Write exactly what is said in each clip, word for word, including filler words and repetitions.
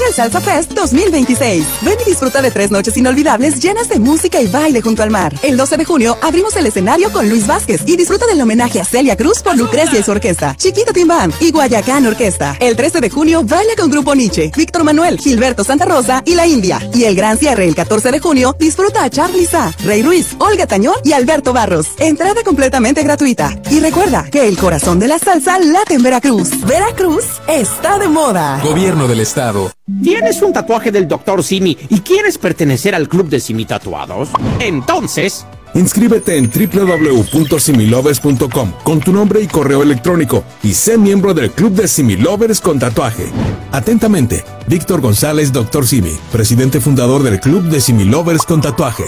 el Salsa Fest dos mil veintiséis. Ven y disfruta de tres noches inolvidables llenas de música y baile junto al mar. El doce de junio abrimos el escenario con Luis Vázquez y disfruta del homenaje a Celia Cruz por Lucrecia y su orquesta, Chiquito Tim Band y Guayacán Orquesta. El trece de junio baila con Grupo Nietzsche, Víctor Manuel, Gilberto Santa Rosa y La India. Y el gran cierre el catorce de junio disfruta a Charly Sa, Rey Ruiz, Olga Tañón y Alberto Barros. Entrada completamente gratuita. Y recuerda que el corazón de la salsa late en Veracruz. Veracruz está de moda. Gobierno del Estado. ¿Tienes un tatuaje del doctor Simi y quieres pertenecer al club de Simi Tatuados? Entonces... inscríbete en doble u doble u doble u punto similovers punto com con tu nombre y correo electrónico y sé miembro del club de Similovers con tatuaje. Atentamente, Víctor González, doctor Simi, presidente fundador del club de Similovers con tatuaje.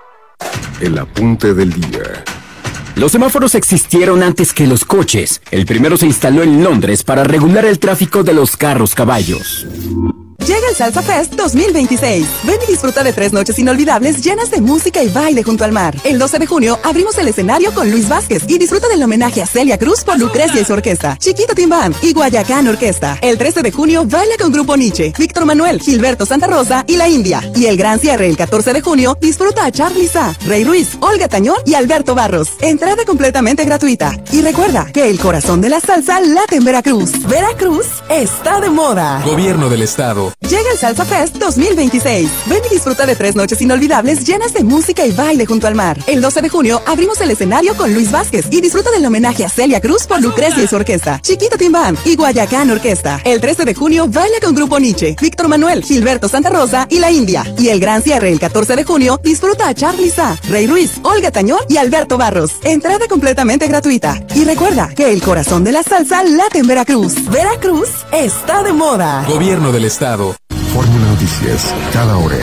El apunte del día. Los semáforos existieron antes que los coches. El primero se instaló en Londres para regular el tráfico de los carros caballos. Llega el Salsa Fest dos mil veintiséis. Ven y disfruta de tres noches inolvidables llenas de música y baile junto al mar. El doce de junio abrimos el escenario con Luis Vázquez y disfruta del homenaje a Celia Cruz por Lucrecia y su orquesta, Chiquito Tim Band y Guayacán Orquesta. El trece de junio baila con Grupo Nietzsche, Víctor Manuel, Gilberto Santa Rosa y La India. Y el gran cierre el catorce de junio disfruta a Charly Sa, Rey Ruiz, Olga Tañón y Alberto Barros. Entrada completamente gratuita. Y recuerda que el corazón de la salsa late en Veracruz. Veracruz está de moda. Gobierno del Estado. Llega el Salsa Fest dos mil veintiséis. Ven y disfruta de tres noches inolvidables llenas de música y baile junto al mar. El doce de junio abrimos el escenario con Luis Vázquez y disfruta del homenaje a Celia Cruz por Lucrecia y su orquesta, Chiquito Tim Band y Guayacán Orquesta. El trece de junio baila con Grupo Nietzsche, Víctor Manuel, Gilberto Santa Rosa y La India. Y el gran cierre el catorce de junio disfruta a Charly Sa, Rey Ruiz, Olga Tañón y Alberto Barros. Entrada completamente gratuita. Y recuerda que el corazón de la salsa late en Veracruz. Veracruz está de moda. Gobierno del Estado. Fórmula Noticias, cada hora.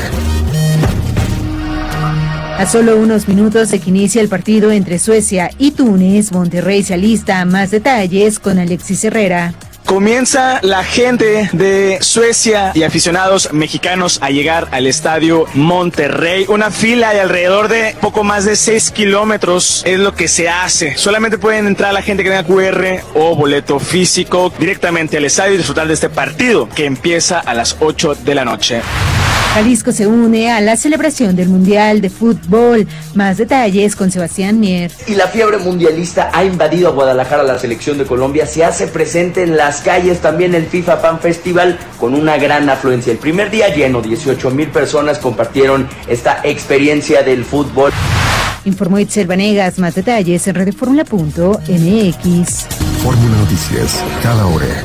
A solo unos minutos de que inicia el partido entre Suecia y Túnez, Monterrey se alista. Más detalles con Alexis Herrera. Comienza la gente de Suecia y aficionados mexicanos a llegar al estadio Monterrey. Una fila de alrededor de poco más de seis kilómetros es lo que se hace. Solamente pueden entrar la gente que tenga cu erre o boleto físico directamente al estadio y disfrutar de este partido que empieza a las ocho de la noche. Jalisco se une a la celebración del Mundial de Fútbol. Más detalles con Sebastián Mier. Y la fiebre mundialista ha invadido a Guadalajara. La selección de Colombia se hace presente en las calles. También el FIFA Fan Festival con una gran afluencia. El primer día lleno, dieciocho mil personas compartieron esta experiencia del fútbol. Informó Itzel Vanegas. Más detalles en redefórmula punto eme equis. Fórmula Noticias, cada hora.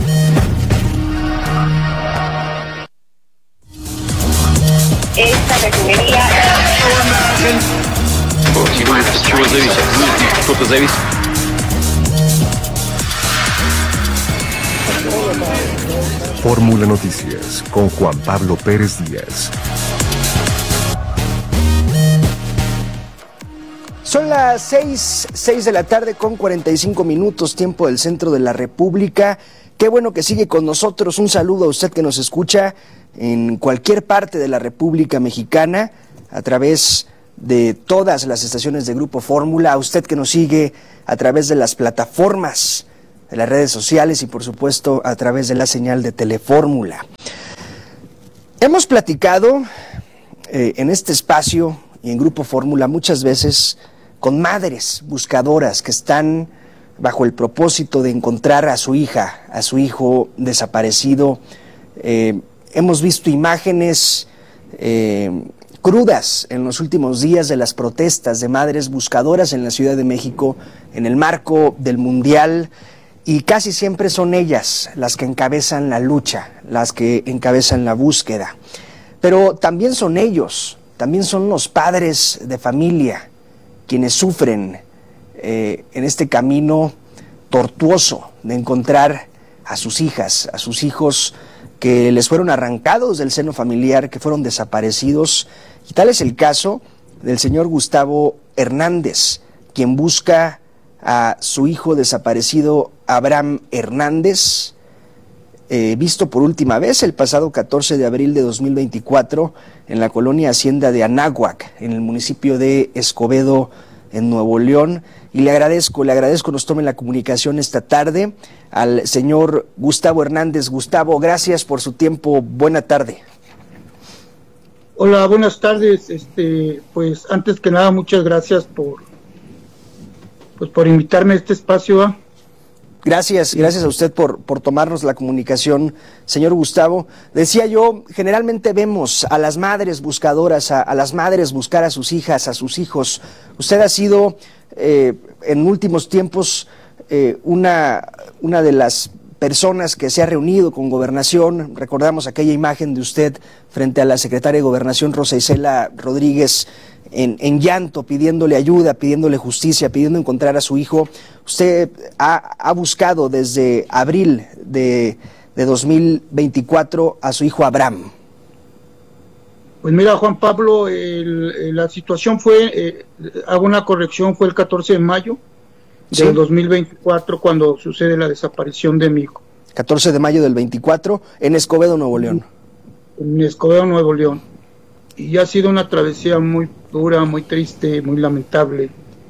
Esta refinería. Fórmula Noticias con Juan Pablo Pérez Díaz. Son las seis, seis de la tarde con cuarenta y cinco minutos, tiempo del centro de la República. Qué bueno que sigue con nosotros. Un saludo a usted que nos escucha en cualquier parte de la República Mexicana a través de todas las estaciones de Grupo Fórmula, a usted que nos sigue a través de las plataformas de las redes sociales y por supuesto a través de la señal de Telefórmula. Hemos platicado eh, en este espacio y en Grupo Fórmula muchas veces con madres buscadoras que están bajo el propósito de encontrar a su hija, a su hijo desaparecido. Eh, hemos visto imágenes eh, crudas en los últimos días de las protestas de madres buscadoras en la Ciudad de México en el marco del Mundial, y casi siempre son ellas las que encabezan la lucha, las que encabezan la búsqueda. Pero también son ellos, también son los padres de familia quienes sufren eh, en este camino tortuoso de encontrar a sus hijas, a sus hijos que les fueron arrancados del seno familiar, que fueron desaparecidos. Y tal es el caso del señor Gustavo Hernández, quien busca a su hijo desaparecido Abraham Hernández, eh, visto por última vez el pasado catorce de abril de dos mil veinticuatro en la colonia Hacienda de Anáhuac, en el municipio de Escobedo, en Nuevo León. Y le agradezco, le agradezco nos tome la comunicación esta tarde al señor Gustavo Hernández. Gustavo, gracias por su tiempo. Buena tarde. Hola, buenas tardes. Este, pues antes que nada, muchas gracias por, pues por invitarme a este espacio. ¿eh? Gracias, gracias a usted por, por tomarnos la comunicación, señor Gustavo. Decía yo, generalmente vemos a las madres buscadoras, a, a las madres buscar a sus hijas, a sus hijos. Usted ha sido eh, en últimos tiempos eh, una, una de las personas que se ha reunido con Gobernación. Recordamos aquella imagen de usted frente a la secretaria de Gobernación, Rosa Isela Rodríguez, en, en llanto, pidiéndole ayuda, pidiéndole justicia, pidiendo encontrar a su hijo. Usted ha, ha buscado desde abril de, de dos mil veinticuatro a su hijo Abraham. Pues mira, Juan Pablo, el, la situación fue, eh, hago una corrección, fue el catorce de mayo del ¿Sí? dos mil veinticuatro cuando sucede la desaparición de mi hijo. catorce de mayo del veinticuatro en Escobedo, Nuevo León. En Escobedo, Nuevo León. Y ha sido una travesía muy dura, muy triste, muy lamentable,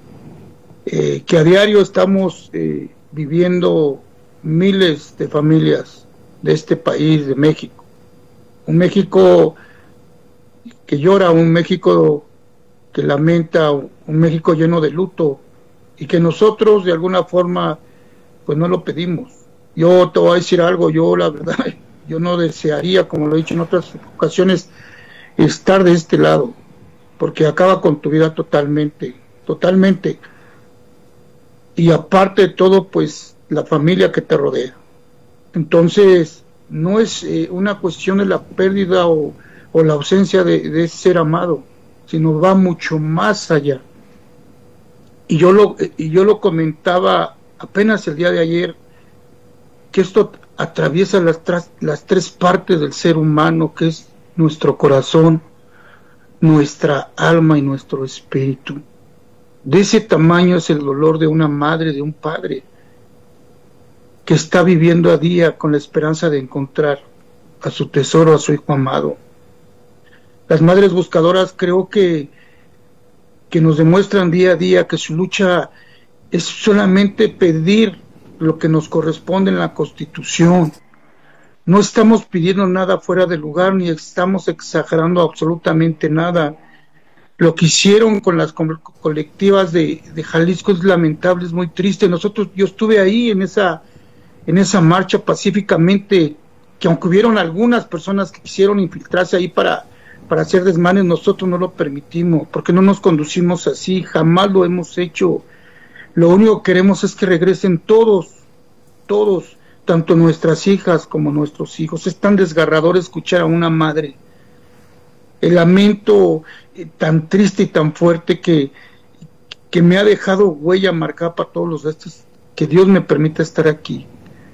eh, que a diario estamos eh, viviendo miles de familias de este país, de México. Un México que llora, un México que lamenta, un México lleno de luto, y que nosotros de alguna forma pues no lo pedimos. Yo te voy a decir algo, yo la verdad, yo no desearía, como lo he dicho en otras ocasiones, estar de este lado, porque acaba con tu vida totalmente, totalmente, y aparte de todo, pues la familia que te rodea. Entonces, no es eh, una cuestión de la pérdida o, o la ausencia de, de ser amado, sino va mucho más allá. Y yo lo y yo lo comentaba apenas el día de ayer, que esto atraviesa las, tras, las tres partes del ser humano, que es nuestro corazón, nuestra alma y nuestro espíritu. De ese tamaño es el dolor de una madre, de un padre, que está viviendo a día con la esperanza de encontrar a su tesoro, a su hijo amado. Las madres buscadoras creo que que nos demuestran día a día que su lucha es solamente pedir lo que nos corresponde en la Constitución. No estamos pidiendo nada fuera de lugar, ni estamos exagerando absolutamente nada. Lo que hicieron con las colectivas de, de Jalisco es lamentable, es muy triste. Nosotros, yo estuve ahí en esa, en esa marcha pacíficamente, que aunque hubieron algunas personas que quisieron infiltrarse ahí para para hacer desmanes, nosotros no lo permitimos, porque no nos conducimos así, jamás lo hemos hecho. Lo único que queremos es que regresen todos, todos, tanto nuestras hijas como nuestros hijos. Es tan desgarrador escuchar a una madre el lamento eh, tan triste y tan fuerte que, que me ha dejado huella marcada para todos los restos, que Dios me permita estar aquí.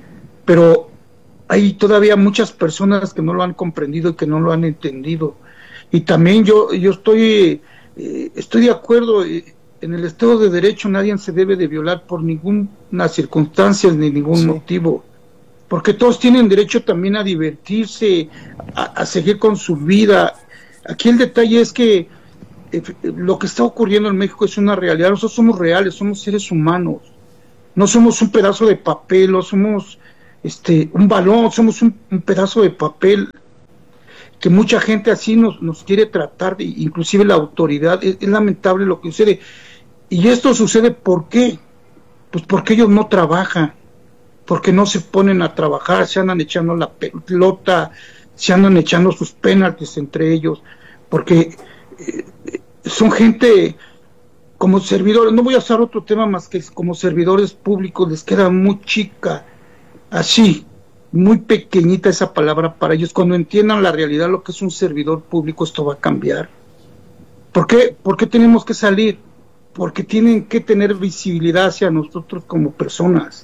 Pero hay todavía muchas personas que no lo han comprendido y que no lo han entendido. Y también yo yo estoy eh, estoy de acuerdo, eh, en el Estado de Derecho nadie se debe de violar por ninguna circunstancia ni ningún sí. motivo, porque todos tienen derecho también a divertirse, a, a seguir con su vida. Aquí el detalle es que eh, lo que está ocurriendo en México es una realidad. Nosotros somos reales, somos seres humanos, no somos un pedazo de papel, no somos este un balón, somos un, un pedazo de papel, que mucha gente así nos, nos quiere tratar, de, inclusive la autoridad. Es, es lamentable lo que sucede. Y esto sucede ¿por qué? Pues porque ellos no trabajan, porque no se ponen a trabajar, se andan echando la pelota, se andan echando sus penaltis entre ellos, porque eh, son gente como servidores. No voy a usar otro tema más que como servidores públicos, les queda muy chica, así, muy pequeñita esa palabra para ellos. Cuando entiendan la realidad, lo que es un servidor público, esto va a cambiar. ¿Por qué? ¿Por qué tenemos que salir? Porque tienen que tener visibilidad hacia nosotros como personas.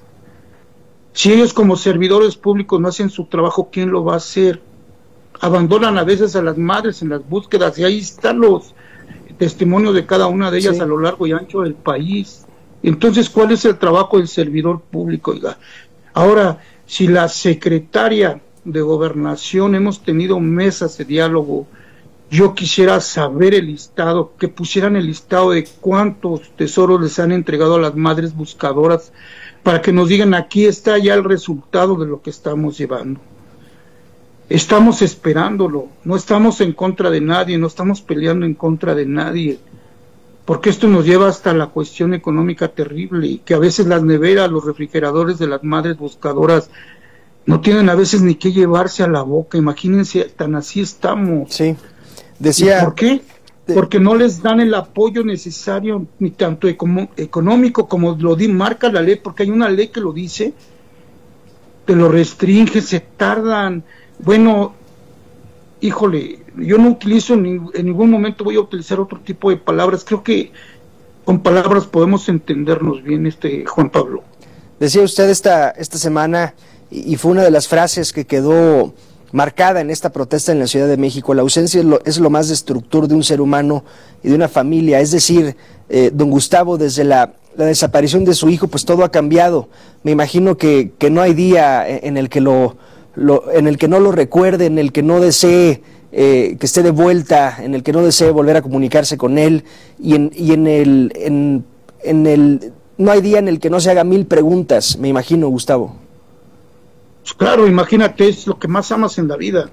Si ellos como servidores públicos no hacen su trabajo, ¿quién lo va a hacer? Abandonan a veces a las madres en las búsquedas, y ahí están los testimonios de cada una de ellas sí. a lo largo y ancho del país. Entonces, ¿cuál es el trabajo del servidor público? Oiga, ahora, si la secretaria de Gobernación, hemos tenido mesas de diálogo yo quisiera saber el listado, que pusieran el listado de cuántos tesoros les han entregado a las madres buscadoras, para que nos digan, aquí está ya el resultado de lo que estamos llevando. Estamos esperándolo, no estamos en contra de nadie, no estamos peleando en contra de nadie, porque esto nos lleva hasta la cuestión económica terrible, y que a veces las neveras, los refrigeradores de las madres buscadoras no tienen a veces ni qué llevarse a la boca. Imagínense, tan así estamos. Sí, decía... ¿Y por qué? Porque no les dan el apoyo necesario, ni tanto eco- económico como lo di, marca la ley, porque hay una ley que lo dice, te lo restringe, se tardan. Bueno, híjole, yo no utilizo en, en ningún momento, voy a utilizar otro tipo de palabras. Creo que con palabras podemos entendernos bien, este Juan Pablo. Decía usted esta, esta semana, y fue una de las frases que quedó marcada en esta protesta en la Ciudad de México: la ausencia es lo, es lo más destructor de un ser humano y de una familia. Es decir, eh, don Gustavo, desde la, la desaparición de su hijo, pues todo ha cambiado. Me imagino que, que no hay día en el que lo, lo, en el que no lo recuerde, en el que no desee eh, que esté de vuelta, en el que no desee volver a comunicarse con él, y en, y en el, en, en el, no hay día en el que no se haga mil preguntas, me imagino, Gustavo. Claro, imagínate, es lo que más amas en la vida.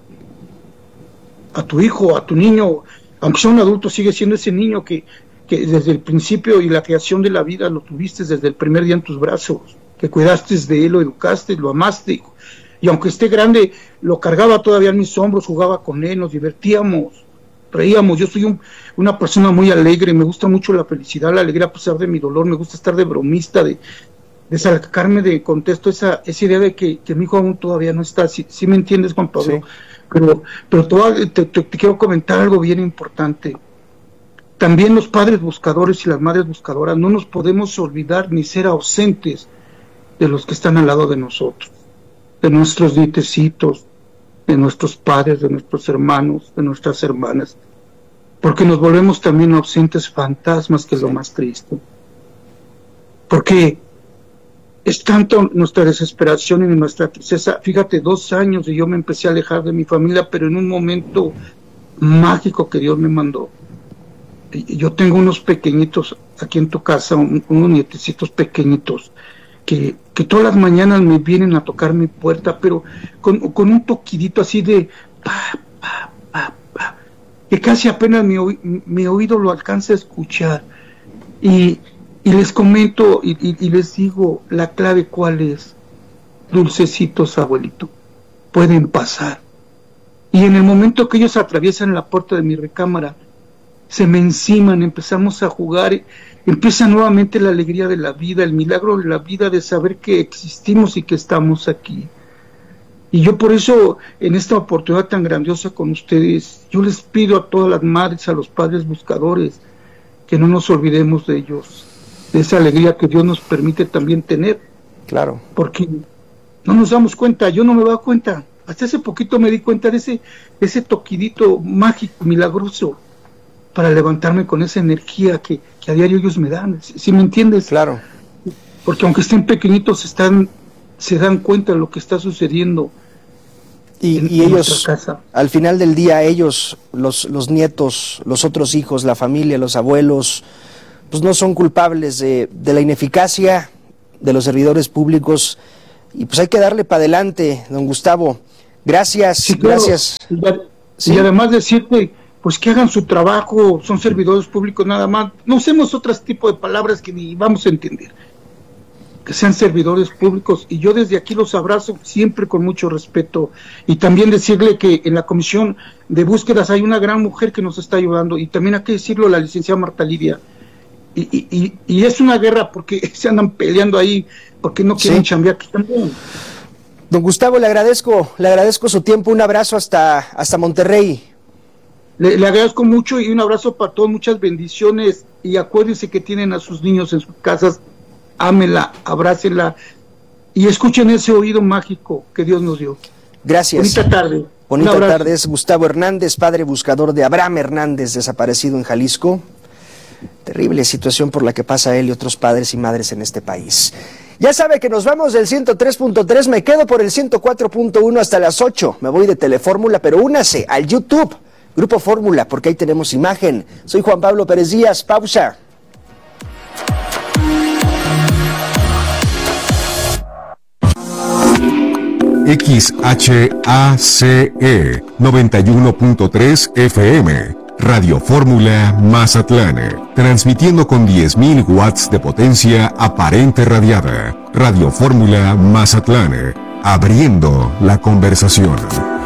A tu hijo, a tu niño, aunque sea un adulto, sigue siendo ese niño que, que desde el principio y la creación de la vida lo tuviste desde el primer día en tus brazos, que cuidaste de él, lo educaste, lo amaste, y aunque esté grande, lo cargaba todavía en mis hombros, jugaba con él, nos divertíamos, reíamos. Yo soy un, una persona muy alegre, me gusta mucho la felicidad, la alegría a pesar de mi dolor, me gusta estar de bromista, de de sacarme de contexto esa, esa idea de que, que mi hijo aún todavía no está. ¿Sí, sí me entiendes, Juan Pablo? Sí. Pero, pero te, te, te, te quiero comentar algo bien importante. También los padres buscadores y las madres buscadoras no nos podemos olvidar ni ser ausentes de los que están al lado de nosotros, de nuestros nietecitos, de nuestros padres, de nuestros hermanos, de nuestras hermanas, porque nos volvemos también ausentes fantasmas, que es lo más triste. Porque es tanto nuestra desesperación y nuestra tristeza. Fíjate, dos años y yo me empecé a alejar de mi familia, pero en un momento mágico que Dios me mandó. Y yo tengo unos pequeñitos aquí en tu casa, un, unos nietecitos pequeñitos, que, que todas las mañanas me vienen a tocar mi puerta, pero con, con un toquidito así de pa, pa, pa, pa, que casi apenas mi, mi oído lo alcanza a escuchar. Y Y les comento y, y, y les digo, la clave cuál es: dulcecitos, abuelito, pueden pasar. Y en el momento que ellos atraviesan la puerta de mi recámara, se me enciman, empezamos a jugar, empieza nuevamente la alegría de la vida, el milagro de la vida, de saber que existimos y que estamos aquí. Y yo por eso, en esta oportunidad tan grandiosa con ustedes, yo les pido a todas las madres, a los padres buscadores, que no nos olvidemos de ellos, de esa alegría que Dios nos permite también tener. Claro. Porque no nos damos cuenta, yo no me doy cuenta. Hasta hace poquito me di cuenta de ese, ese toquidito mágico, milagroso, para levantarme con esa energía que, que a diario ellos me dan. ¿Sí me entiendes? Claro. Porque aunque estén pequeñitos, están, se dan cuenta de lo que está sucediendo. Y, en, y en ellos, al final del día, ellos, los, los nietos, los otros hijos, la familia, los abuelos, pues no son culpables de, de la ineficacia de los servidores públicos, y pues hay que darle para adelante, don Gustavo. Gracias, sí, claro. Gracias. Y, ¿sí? Y además decirte, pues que hagan su trabajo, son servidores públicos nada más, no usemos otros tipos de palabras que ni vamos a entender, que sean servidores públicos, y yo desde aquí los abrazo siempre con mucho respeto. Y también decirle que en la comisión de búsquedas hay una gran mujer que nos está ayudando, y también hay que decirlo, la licenciada Marta Lidia. Y, y, y, y es una guerra porque se andan peleando ahí, porque no quieren sí. chambear también. Don Gustavo, le agradezco, le agradezco su tiempo, un abrazo hasta, hasta Monterrey. Le, le agradezco mucho y un abrazo para todos, muchas bendiciones, y acuérdense que tienen a sus niños en sus casas, ámenla, abrácenla y escuchen ese oído mágico que Dios nos dio. Gracias. Bonita tarde. Bonita tarde. Es Gustavo Hernández, padre buscador de Abraham Hernández, desaparecido en Jalisco. Terrible situación por la que pasa él y otros padres y madres en este país. Ya sabe que nos vamos del ciento tres punto tres, me quedo por el ciento cuatro punto uno hasta las ocho. Me voy de Telefórmula, pero únase al YouTube Grupo Fórmula, porque ahí tenemos imagen. Soy Juan Pablo Pérez Díaz, pausa. X H A C E noventa y uno punto tres F M, Radio Fórmula Mazatlán, transmitiendo con diez mil watts de potencia aparente radiada. Radio Fórmula Mazatlán, abriendo la conversación.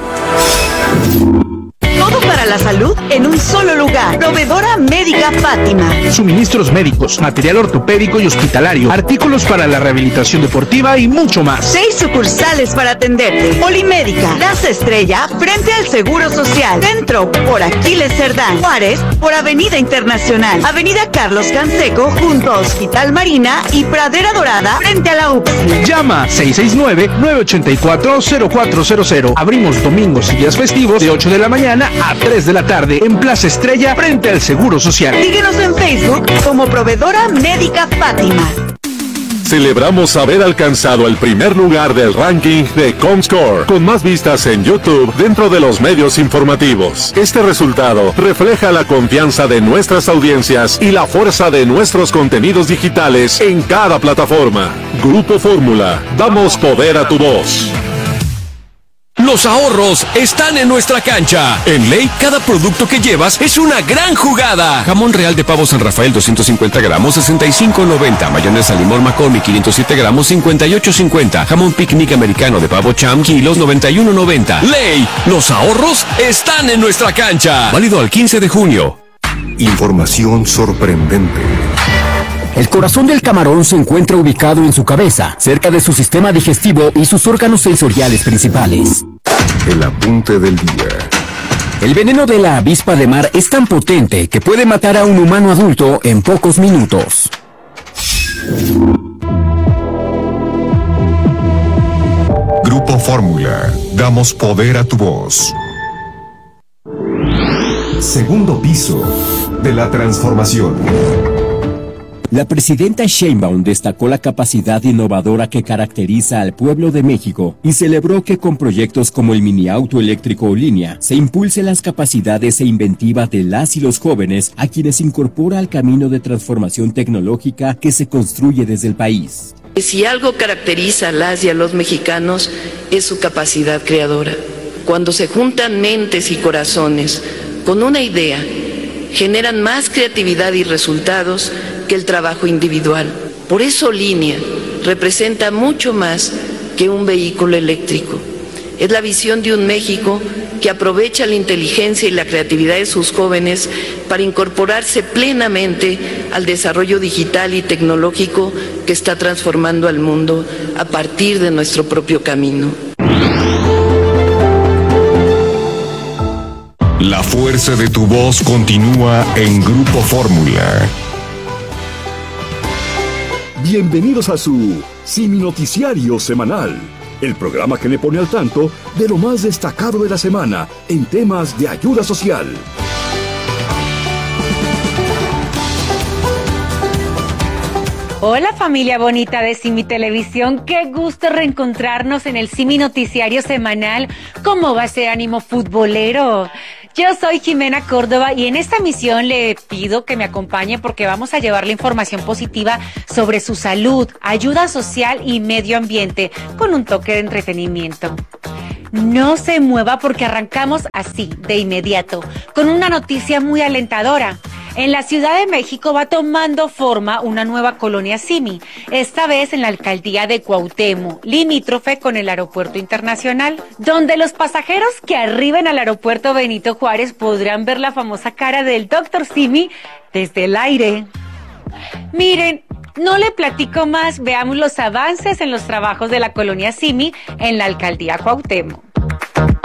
Todo para la salud en un solo lugar. Proveedora Médica Fátima. Suministros médicos, material ortopédico y hospitalario, artículos para la rehabilitación deportiva y mucho más. Seis sucursales para atenderte. Polimédica, Plaza Estrella, frente al Seguro Social. Centro, por Aquiles Cerdán. Juárez, por Avenida Internacional. Avenida Carlos Canseco, junto a Hospital Marina y Pradera Dorada, frente a la U P S I. Llama seis seis nueve, nueve ocho cuatro, cero cuatro cero cero. Abrimos domingos y días festivos de ocho de la mañana a tres de la tarde en Plaza Estrella, frente al Seguro Social. Síguenos en Facebook como Proveedora Médica Fátima. Celebramos haber alcanzado el primer lugar del ranking de Comscore, con más vistas en YouTube dentro de los medios informativos. Este resultado refleja la confianza de nuestras audiencias y la fuerza de nuestros contenidos digitales en cada plataforma. Grupo Fórmula, damos poder a tu voz. Los ahorros están en nuestra cancha. En Ley, cada producto que llevas es una gran jugada. Jamón real de pavo San Rafael doscientos cincuenta gramos, sesenta y cinco noventa. Mayonesa limón McCormick quinientos siete gramos, cincuenta y ocho cincuenta. Jamón picnic americano de pavo Cham, kilos noventa y uno noventa. Ley, los ahorros están en nuestra cancha. Válido al quince de junio. Información sorprendente. El corazón del camarón se encuentra ubicado en su cabeza, cerca de su sistema digestivo y sus órganos sensoriales principales. El apunte del día. El veneno de la avispa de mar es tan potente que puede matar a un humano adulto en pocos minutos. Grupo Fórmula, damos poder a tu voz. Segundo piso de la transformación. La presidenta Sheinbaum destacó la capacidad innovadora que caracteriza al pueblo de México y celebró que con proyectos como el mini auto eléctrico o línea se impulse las capacidades e inventiva de las y los jóvenes a quienes incorpora al camino de transformación tecnológica que se construye desde el país. Si algo caracteriza a las y a los mexicanos es su capacidad creadora. Cuando se juntan mentes y corazones con una idea, generan más creatividad y resultados que el trabajo individual. Por eso Línea representa mucho más que un vehículo eléctrico. Es la visión de un México que aprovecha la inteligencia y la creatividad de sus jóvenes para incorporarse plenamente al desarrollo digital y tecnológico que está transformando al mundo a partir de nuestro propio camino. La fuerza de tu voz continúa en Grupo Fórmula. Bienvenidos a su Simi Noticiario Semanal, el programa que le pone al tanto de lo más destacado de la semana en temas de ayuda social. Hola familia bonita de Simi Televisión, qué gusto reencontrarnos en el Simi Noticiario Semanal con base de ánimo futbolero. Yo soy Jimena Córdoba y en esta misión le pido que me acompañe porque vamos a llevarle información positiva sobre su salud, ayuda social y medio ambiente con un toque de entretenimiento. No se mueva porque arrancamos así, de inmediato, con una noticia muy alentadora. En la Ciudad de México va tomando forma una nueva colonia Simi, esta vez en la alcaldía de Cuauhtémoc, limítrofe con el aeropuerto internacional, donde los pasajeros que arriben al aeropuerto Benito Juárez podrán ver la famosa cara del doctor Simi desde el aire. Miren, no le platico más, veamos los avances en los trabajos de la colonia Simi en la alcaldía Cuauhtémoc.